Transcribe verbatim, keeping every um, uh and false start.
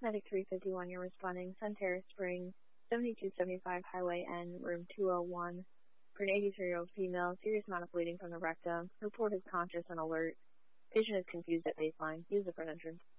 Medic three fifty-one, you're responding. Sunterra Springs, seventy-two seventy-five Highway N, room two oh one. For an eighty-three-year-old female, serious amount of bleeding from the rectum. Report is conscious and alert. Patient is confused at baseline. Use the front entrance.